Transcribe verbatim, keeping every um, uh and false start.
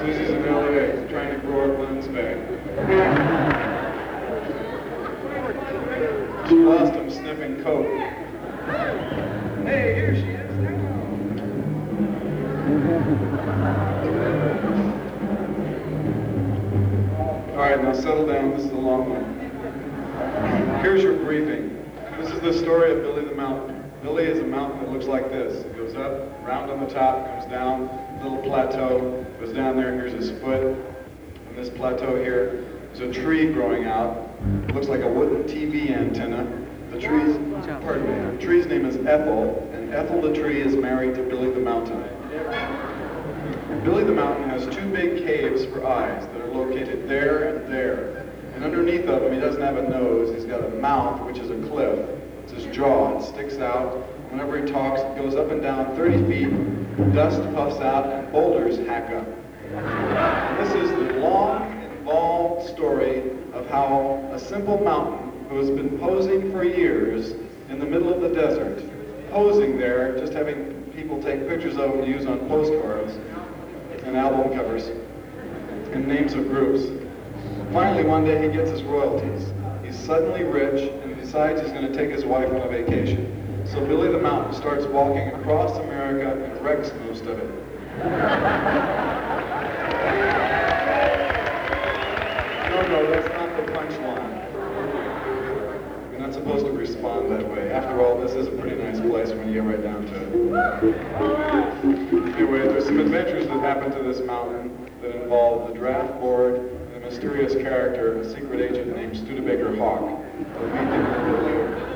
Susie's in L A trying to grow her buns back. She lost him sniffing coke. Hey, here she is now. All right, now settle down. This is a long one. Here's your briefing. This is the story of Billy the Mountain. Billy is a mountain that looks like this. It goes up, round on the top, comes down, little plateau, goes down there, here's his foot. And this plateau here, there's a tree growing out. It looks like a wooden T V antenna. The tree's, pardon me, the tree's name is Ethel, and Ethel the tree is married to Billy the Mountain. Billy the Mountain has two big caves for eyes that are located there and there. And underneath of him, he doesn't have a nose, he's got a mouth, which is a cliff. It's his jaw, it sticks out. Whenever he talks, it goes up and down thirty feet, dust puffs out, and boulders hack up. And this is the long, involved story of how a simple mountain who has been posing for years in the middle of the desert, posing there, just having people take pictures of him to use on postcards and album covers and names of groups. Finally, one day he gets his royalties. He's suddenly rich and decides he's going to take his wife on a vacation. So Billy the Mountain starts walking across America and wrecks most of it. No, no, that's not the punchline. You're not supposed to respond that way. After all, this is a pretty nice place when you get right down to it. Anyway, there's some adventures that happen to this mountain that involve the draft board and a mysterious character, a secret agent named Studebaker Hawk. We'll meet him a little later.